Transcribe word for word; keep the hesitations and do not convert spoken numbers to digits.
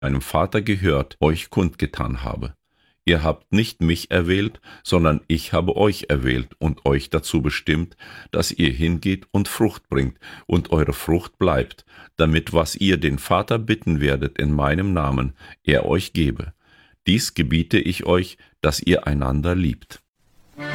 meinem Vater gehört, euch kundgetan habe. Ihr habt nicht mich erwählt, sondern ich habe euch erwählt und euch dazu bestimmt, dass ihr hingeht und Frucht bringt und eure Frucht bleibt, damit was ihr den Vater bitten werdet in meinem Namen, er euch gebe. Dies gebiete ich euch, dass ihr einander liebt.